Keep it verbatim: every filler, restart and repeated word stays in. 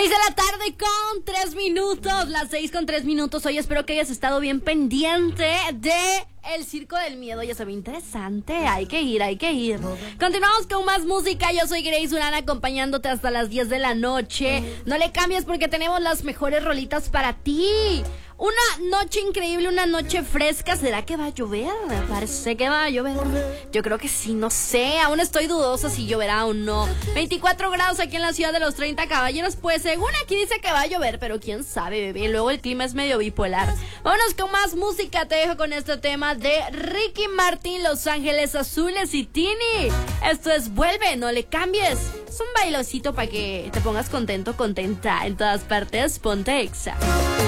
Seis de la tarde con tres minutos, las seis con tres minutos. Hoy espero que hayas estado bien pendiente de El Circo del Miedo. Ya se ve interesante, hay que ir, hay que ir. Continuamos con más música. Yo soy Grace Urán, acompañándote hasta las diez de la noche. No le cambies porque tenemos las mejores rolitas para ti. Una noche increíble, una noche fresca. ¿Será que va a llover? Parece que va a llover. Yo creo que sí, no sé. Aún estoy dudosa si lloverá o no. veinticuatro grados aquí en la ciudad de los treinta caballeros. Pues según aquí dice que va a llover, pero quién sabe, bebé. Luego el clima es medio bipolar. Vámonos con más música. Te dejo con este tema de Ricky Martin, Los Ángeles Azules y Tini. Esto es Vuelve, no le cambies. Es un bailocito para que te pongas contento, contenta. En todas partes, ponte Exa.